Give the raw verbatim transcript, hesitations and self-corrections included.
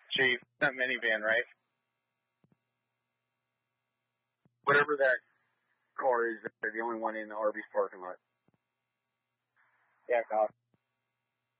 Chief, that minivan, right? Whatever that car is, they're the only one in the Arby's parking lot. Yeah, copy.